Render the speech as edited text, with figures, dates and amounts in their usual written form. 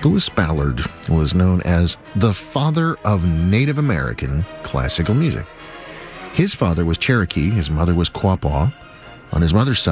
Lewis Ballard was known as the father of Native American classical music. His father was Cherokee, his mother was Quapaw. On his mother's side,